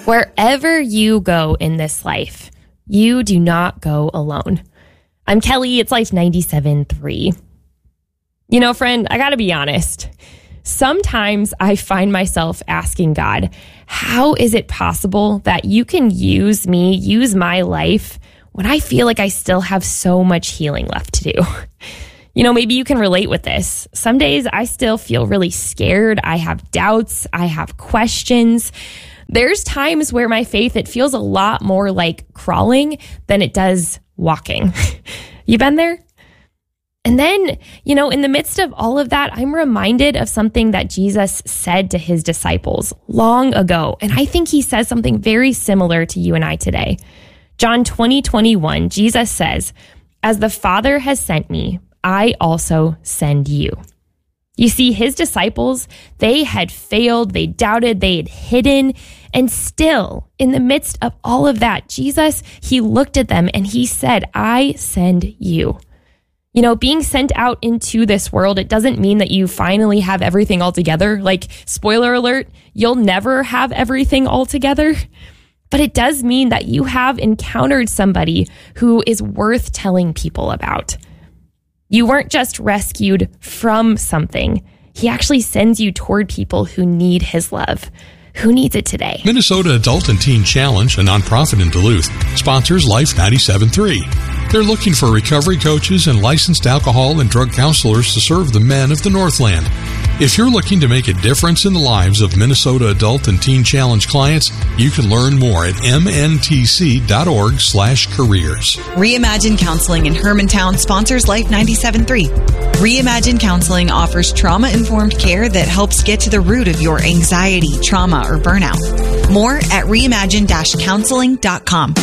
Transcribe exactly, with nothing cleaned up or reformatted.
Wherever you go in this life, you do not go alone. I'm Kelly. It's Life ninety-seven point three. You know, friend, I got to be honest. Sometimes I find myself asking God, how is it possible that you can use me, use my life, when I feel like I still have so much healing left to do? You know, maybe you can relate with this. Some days I still feel really scared. I have doubts. I have questions. There's times where my faith, it feels a lot more like crawling than it does walking. You been there? And then, you know, in the midst of all of that, I'm reminded of something that Jesus said to his disciples long ago. And I think he says something very similar to you and I today. John twenty, twenty-one, Jesus says, "As the Father has sent me, I also send you." You see, his disciples, they had failed, they doubted, they had hidden, and still, in the midst of all of that, Jesus, he looked at them and he said, "I send you." You know, being sent out into this world, it doesn't mean that you finally have everything all together. Like, spoiler alert, you'll never have everything all together. But it does mean that you have encountered somebody who is worth telling people about. You weren't just rescued from something. He actually sends you toward people who need his love. Who needs it today? Minnesota Adult and Teen Challenge, a nonprofit in Duluth, sponsors Life ninety-seven point three. They're looking for recovery coaches and licensed alcohol and drug counselors to serve the men of the Northland. If you're looking to make a difference in the lives of Minnesota Adult and Teen Challenge clients, you can learn more at m n t c dot org slash careers. Reimagine Counseling in Hermantown sponsors Life ninety-seven point three. Reimagine Counseling offers trauma-informed care that helps get to the root of your anxiety, trauma, or burnout. More at reimagine dash counseling dot com.